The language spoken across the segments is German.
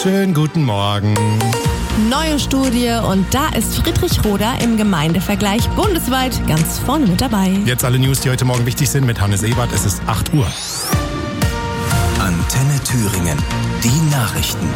Schönen guten Morgen. Neue Studie und da ist Friedrich-Roda im Gemeindevergleich bundesweit ganz vorne mit dabei. Jetzt alle News, die heute Morgen wichtig sind mit Hannes Ebert. Es ist 8 Uhr. Antenne Thüringen. Die Nachrichten.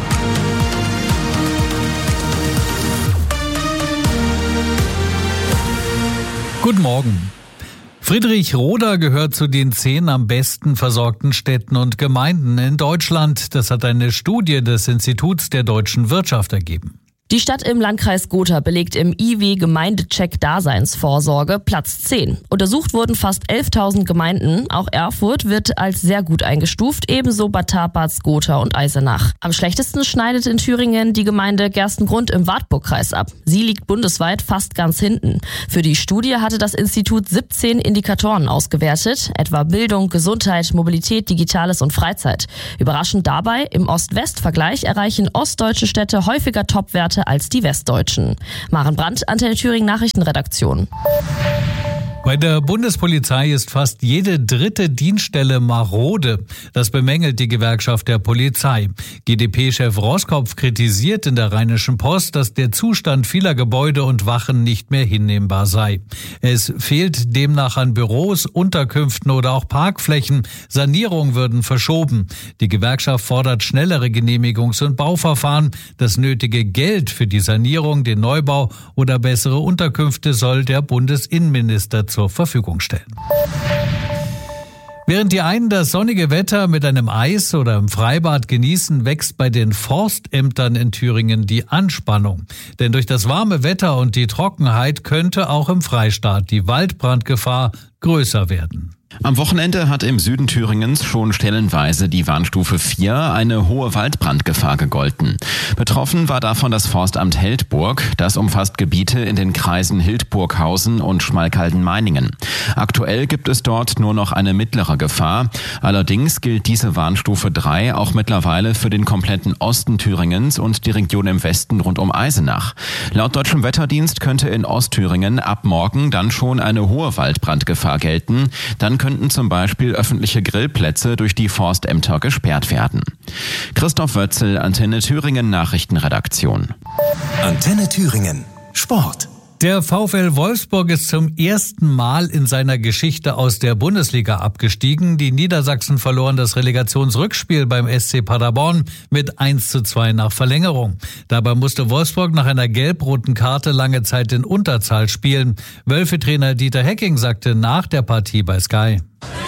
Guten Morgen. Friedrich-Roda gehört zu den 10 am besten versorgten Städten und Gemeinden in Deutschland. Das hat eine Studie des Instituts der deutschen Wirtschaft ergeben. Die Stadt im Landkreis Gotha belegt im IW-Gemeindecheck Daseinsvorsorge Platz 10. Untersucht wurden fast 11.000 Gemeinden. Auch Erfurt wird als sehr gut eingestuft, ebenso Bad Taparz, Gotha und Eisenach. Am schlechtesten schneidet in Thüringen die Gemeinde Gerstengrund im Wartburgkreis ab. Sie liegt bundesweit fast ganz hinten. Für die Studie hatte das Institut 17 Indikatoren ausgewertet, etwa Bildung, Gesundheit, Mobilität, Digitales und Freizeit. Überraschend dabei, im Ost-West-Vergleich erreichen ostdeutsche Städte häufiger Topwerte als die westdeutschen. Maren Brandt, Antenne Thüringen Nachrichtenredaktion. Bei der Bundespolizei ist fast jede dritte Dienststelle marode. Das bemängelt die Gewerkschaft der Polizei. GdP-Chef Roskopf kritisiert in der Rheinischen Post, dass der Zustand vieler Gebäude und Wachen nicht mehr hinnehmbar sei. Es fehlt demnach an Büros, Unterkünften oder auch Parkflächen. Sanierungen würden verschoben. Die Gewerkschaft fordert schnellere Genehmigungs- und Bauverfahren. Das nötige Geld für die Sanierung, den Neubau oder bessere Unterkünfte soll der Bundesinnenminister zur Verfügung stellen. Während die einen das sonnige Wetter mit einem Eis oder im Freibad genießen, wächst bei den Forstämtern in Thüringen die Anspannung. Denn durch das warme Wetter und die Trockenheit könnte auch im Freistaat die Waldbrandgefahr größer werden. Am Wochenende hat im Süden Thüringens schon stellenweise die Warnstufe 4 eine hohe Waldbrandgefahr gegolten. Betroffen war davon das Forstamt Heldburg. Das umfasst Gebiete in den Kreisen Hildburghausen und Schmalkalden-Meiningen. Aktuell gibt es dort nur noch eine mittlere Gefahr. Allerdings gilt diese Warnstufe 3 auch mittlerweile für den kompletten Osten Thüringens und die Region im Westen rund um Eisenach. Laut Deutschem Wetterdienst könnte in Ostthüringen ab morgen dann schon eine hohe Waldbrandgefahr gelten. Dann könnten zum Beispiel öffentliche Grillplätze durch die Forstämter gesperrt werden. Christoph Wötzel, Antenne Thüringen Nachrichtenredaktion. Antenne Thüringen. Sport. Der VfL Wolfsburg ist zum ersten Mal in seiner Geschichte aus der Bundesliga abgestiegen. Die Niedersachsen verloren das Relegationsrückspiel beim SC Paderborn mit 1:2 nach Verlängerung. Dabei musste Wolfsburg nach einer gelb-roten Karte lange Zeit in Unterzahl spielen. Wölfe-Trainer Dieter Hecking sagte nach der Partie bei Sky: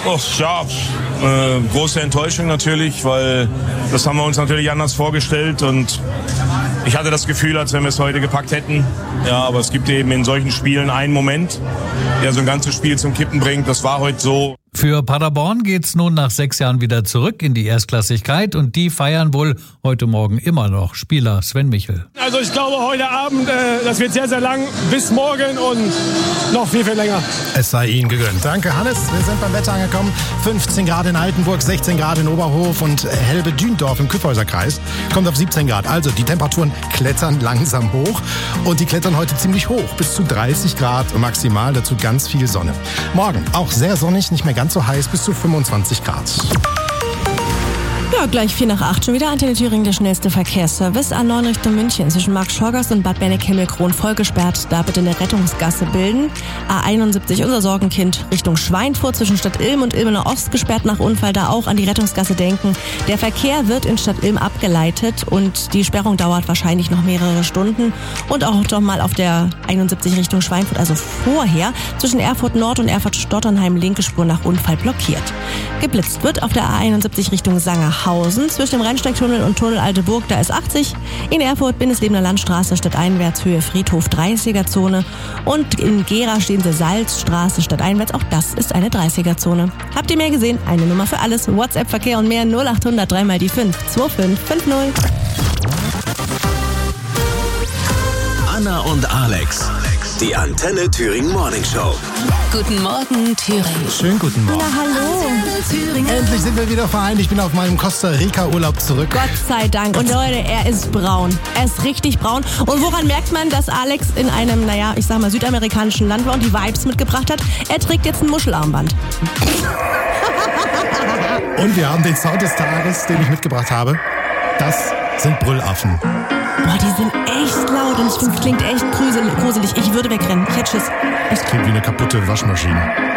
Große Enttäuschung natürlich, weil das haben wir uns natürlich anders vorgestellt und ich hatte das Gefühl, als wenn wir es heute gepackt hätten. Ja, aber es gibt eben in solchen Spielen einen Moment, der so ein ganzes Spiel zum Kippen bringt. Das war heute so. Für Paderborn geht's nun nach 6 Jahren wieder zurück in die Erstklassigkeit und die feiern wohl heute Morgen immer noch. Spieler Sven Michel. Also ich glaube heute Abend, das wird sehr, sehr lang, bis morgen und noch viel, viel länger. Es sei Ihnen gegönnt. Danke, Hannes. Wir sind beim Wetter angekommen. 15 Grad in Altenburg, 16 Grad in Oberhof und Helbe-Dündorf im Kyffhäuserkreis. Kommt auf 17 Grad. Also die Temperaturen klettern langsam hoch und die klettern heute ziemlich hoch. Bis zu 30 Grad maximal, dazu ganz viel Sonne. Morgen auch sehr sonnig, nicht mehr ganz so heiß, bis zu 25 Grad. Ja, gleich 7:45 schon wieder Antenne Thüringen, der schnellste Verkehrsservice. A9 Richtung München zwischen Markt-Schorgast und Bad Benneck-Himmelkron voll gesperrt. Da bitte eine Rettungsgasse bilden. A71 unser Sorgenkind Richtung Schweinfurt zwischen Stadt Ilm und Ilmener Ost gesperrt nach Unfall. Da auch an die Rettungsgasse denken. Der Verkehr wird in Stadt Ilm abgeleitet und die Sperrung dauert wahrscheinlich noch mehrere Stunden. Und auch doch mal auf der 71 Richtung Schweinfurt, also vorher, zwischen Erfurt Nord und Erfurt-Stotternheim linke Spur nach Unfall blockiert. Geblitzt wird auf der A71 Richtung Sangerhausen zwischen dem Rennsteigtunnel und Tunnel Alteburg, da ist 80. In Erfurt Bindeslebener Landstraße stadteinwärts Höhe Friedhof 30er-Zone und in Gera stehen sie Salzstraße stadteinwärts, auch das ist eine 30er-Zone. Habt ihr mehr gesehen? Eine Nummer für alles. WhatsApp, Verkehr und mehr 0800 3 mal die 5 2550. Anna und Alex. Die Antenne Thüringen Morning Show. Guten Morgen, Thüringen. Schönen guten Morgen. Na hallo. Endlich sind wir wieder vereint. Ich bin auf meinem Costa Rica Urlaub zurück. Gott sei Dank. Und Leute, er ist braun. Er ist richtig braun. Und woran merkt man, dass Alex in einem, südamerikanischen Land war und die Vibes mitgebracht hat? Er trägt jetzt ein Muschelarmband. Und wir haben den Sound des Tages, den ich mitgebracht habe. Das sind Brüllaffen. Boah, die sind echt laut und ich finde, es klingt echt gruselig. Ich würde wegrennen. Ich hätte Schiss. Das klingt wie eine kaputte Waschmaschine.